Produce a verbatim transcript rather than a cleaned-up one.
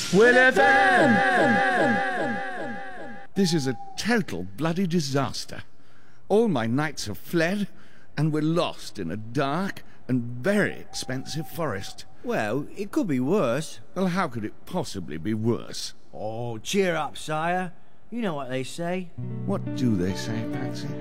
Will F M! This is a total bloody disaster. All my knights have fled, and we're lost in a dark and very expensive forest. Well, it could be worse. Well, how could it possibly be worse? Oh, cheer up, sire. You know what they say. What do they say, Patsy?